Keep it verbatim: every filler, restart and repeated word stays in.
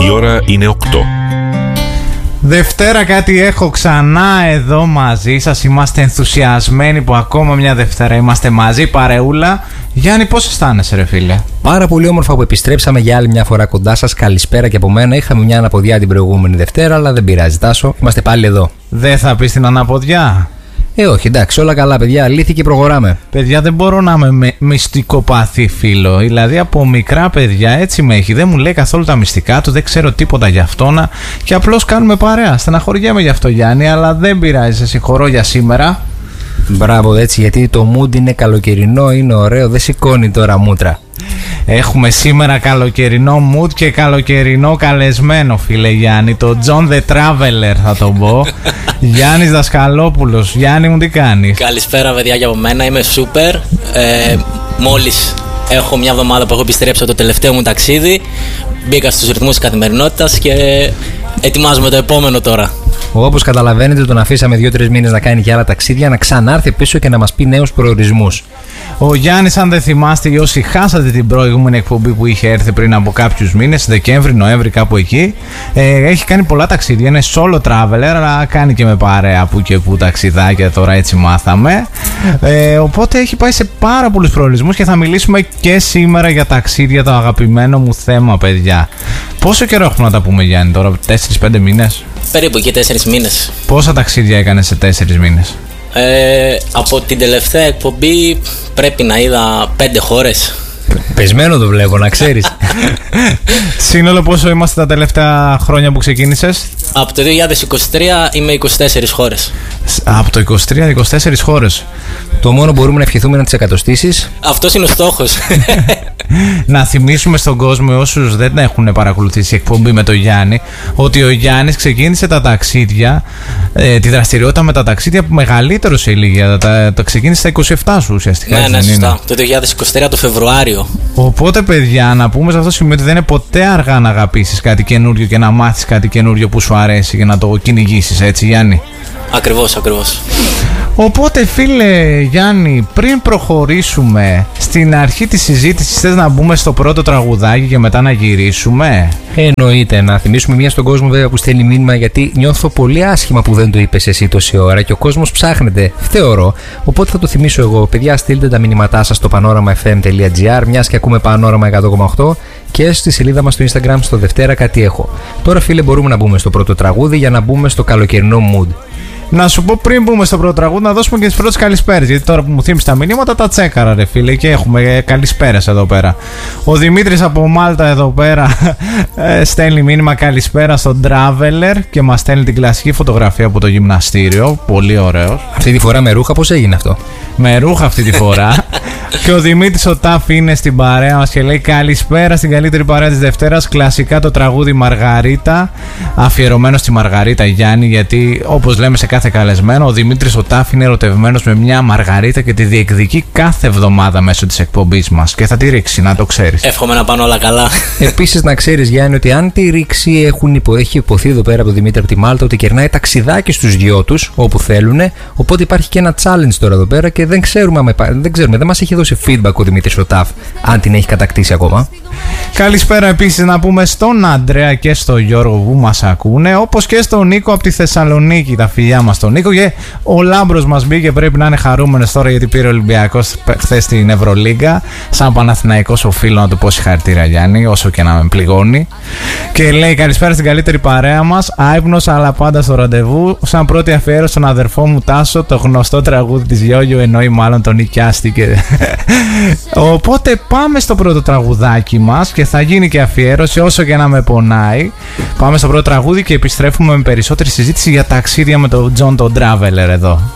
Η ώρα είναι οκτώ. Δευτέρα κάτι έχω ξανά εδώ μαζί σας. Είμαστε ενθουσιασμένοι που ακόμα μια Δευτέρα είμαστε μαζί. Παρεούλα. Γιάννη, πώς αισθάνεσαι, ρε φίλε? Πάρα πολύ όμορφα που επιστρέψαμε για άλλη μια φορά κοντά σας. Καλησπέρα και από μένα. Είχαμε μια αναποδιά την προηγούμενη Δευτέρα, αλλά δεν πειράζει, Τάσο. Είμαστε πάλι εδώ. Δεν θα πεις την αναποδιά? Ε, όχι, εντάξει, όλα καλά, παιδιά. Αλήθεια και προχωράμε. Παιδιά, δεν μπορώ να είμαι με μυστικοπαθή φίλο. Δηλαδή, από μικρά παιδιά έτσι με έχει. Δεν μου λέει καθόλου τα μυστικά του, δεν ξέρω τίποτα γι' αυτόνα και απλώς κάνουμε παρέα. Στεναχωριέμαι γι' αυτό, Γιάννη, αλλά δεν πειράζει. Σε συγχωρώ για σήμερα. Μπράβο, έτσι, γιατί το mood είναι καλοκαιρινό, είναι ωραίο, δεν σηκώνει τώρα μούτρα. Έχουμε σήμερα καλοκαιρινό mood και καλοκαιρινό καλεσμένο, φίλε Γιάννη. Το John the Traveler θα τον πω. Γιάννης Δασκαλόπουλος. Γιάννη μου, τι κάνεις? Καλησπέρα, παιδιά, για από μένα. Είμαι super. Ε, μόλις έχω μια εβδομάδα που έχω επιστρέψει από το τελευταίο μου ταξίδι. Μπήκα στους ρυθμούς της καθημερινότητας και ετοιμάζουμε το επόμενο τώρα. Όπως καταλαβαίνετε, τον αφήσαμε δύο τρεις μήνες να κάνει και άλλα ταξίδια, να ξανάρθει πίσω και να μας πει νέους προορισμούς. Ο Γιάννης, αν δεν θυμάστε, ή όσοι χάσατε την προηγούμενη εκπομπή που είχε έρθει πριν από κάποιους μήνες, Δεκέμβρη, Νοέμβρη, κάπου εκεί, ε, έχει κάνει πολλά ταξίδια. Είναι solo traveler, αλλά κάνει και με παρέα που και που ταξιδάκια, τώρα έτσι μάθαμε. Ε, οπότε έχει πάει σε πάρα πολλούς προορισμούς και θα μιλήσουμε και σήμερα για ταξίδια, το αγαπημένο μου θέμα, παιδιά. Πόσο καιρό έχουμε να τα πούμε, Γιάννη, τώρα, τέσσερις πέντε μήνες? Περίπου και τέσσερις μήνες. Πόσα ταξίδια έκανες σε τέσσερις μήνες? Ε, από την τελευταία εκπομπή πρέπει να είδα πέντε χώρες. Πεσμένο το βλέπω, να ξέρεις. Σύνολο πόσο είμαστε τα τελευταία χρόνια που ξεκίνησες? Από το δύο χιλιάδες είκοσι τρία είμαι είκοσι τέσσερις χώρες. Από το είκοσι τρία, είκοσι τέσσερις χώρες. Το μόνο μπορούμε να ευχηθούμε να τις εκατοστήσεις. Αυτός είναι ο στόχος. Να θυμίσουμε στον κόσμο, όσους δεν έχουν παρακολουθήσει εκπομπή με τον Γιάννη, ότι ο Γιάννης ξεκίνησε τα ταξίδια, ε, τη δραστηριότητα με τα ταξίδια που μεγαλύτερο σε ηλικία. Τα, τα ξεκίνησε στα είκοσι επτά σου ουσιαστικά. Ναι, ναι, σωστά. Το δύο χιλιάδες είκοσι τρία το Φεβρουάριο. Οπότε, παιδιά, να πούμε σε αυτό το σημείο ότι δεν είναι ποτέ αργά να αγαπήσεις κάτι καινούριο και να μάθεις κάτι καινούριο που σου αρέσει και να το κυνηγήσεις, έτσι, Γιάννη? Ακριβώς, ακριβώς. Οπότε, φίλε Γιάννη, πριν προχωρήσουμε στην αρχή της συζήτησης, θες να μπούμε στο πρώτο τραγουδάκι και μετά να γυρίσουμε? Εννοείται, να θυμίσουμε μία στον κόσμο βέβαια που στέλνει μήνυμα, γιατί νιώθω πολύ άσχημα που δεν το είπες εσύ τόση ώρα και ο κόσμος ψάχνεται, θεωρώ. Οπότε θα το θυμίσω εγώ. Παιδιά, στείλτε τα μηνύματά σας στο panorama f m dot g r, μιας και ακούμε Panorama εκατό κόμμα οκτώ, και στη σελίδα μας στο Instagram στο Δευτέρα κάτι έχω. Τώρα, φίλε, μπορούμε να μπούμε στο πρώτο τραγούδι για να μπούμε στο καλοκαιρινό mood. Να σου πω πριν μπούμε στο πρώτο τραγούδι να δώσουμε και τις πρώτες καλησπέρες. Γιατί τώρα που μου θύμισε τα μηνύματα τα τσέκαρα, ρε φίλε, και έχουμε καλησπέρες εδώ πέρα. Ο Δημήτρης από Μάλτα εδώ πέρα στέλνει μήνυμα καλησπέρα στον Traveler και μας στέλνει την κλασική φωτογραφία από το γυμναστήριο. Πολύ ωραίος. Αυτή τη φορά με ρούχα, πώς έγινε αυτό? Με ρούχα αυτή τη φορά. Και ο Δημήτρης ο Τάφ είναι στην παρέα μας και λέει καλησπέρα στην καλύτερη παρέα της Δευτέρας. Κλασικά το τραγούδι Μαργαρίτα, αφιερωμένο στη Μαργαρίτα, Γιάννη, γιατί όπως λέμε σε κάθε καλεσμένο, ο Δημήτρης ο Τάφ είναι ερωτευμένος με μια Μαργαρίτα και τη διεκδικεί κάθε εβδομάδα μέσω της εκπομπής μας. Και θα τη ρίξει, να το ξέρεις. Εύχομαι να πάνε όλα καλά. Επίσης, να ξέρεις, Γιάννη, ότι αν τη ρίξει, έχουν υπο, έχει υποθεί εδώ πέρα από τον Δημήτρη από τη Μάλτα ότι κερνάει ταξιδάκι στους δυο τους όπου θέλουν. Οπότε υπάρχει και ένα challenge τώρα εδώ πέρα και δεν ξέρουμε, δεν ξέρουμε, δεν μας έχει δώσει feedback ο Δημήτρης ο Τάφ, αν την έχει κατακτήσει ακόμα. Καλησπέρα επίσης να πούμε στον Αντρέα και στον Γιώργο που μας ακούνε, όπως και στον Νίκο από τη Θεσσαλονίκη, τα φιλιά μας τον Νίκο. Και ο Λάμπρος μας μπήκε, πρέπει να είναι χαρούμενος τώρα γιατί πήρε ο Ολυμπιακός χθες στην Ευρωλίγκα. Σαν Παναθηναϊκός οφείλω να του πω συγχαρητήρια, Γιάννη, όσο και να με πληγώνει. Και λέει καλησπέρα στην καλύτερη παρέα μας, άϊπνος αλλά πάντα στο ραντεβού. Σαν πρώτη αφιέρωση στον αδερφό μου Τάσο, το γνωστό τραγούδι της Γιόγιο, εννοεί μάλλον τον νοικιάστηκε. Οπότε πάμε στο πρώτο τραγουδάκι μας και θα γίνει και αφιέρωση, όσο και να με πονάει. Πάμε στο πρώτο τραγούδι και επιστρέφουμε με περισσότερη συζήτηση για ταξίδια με τον John τον Traveler εδώ.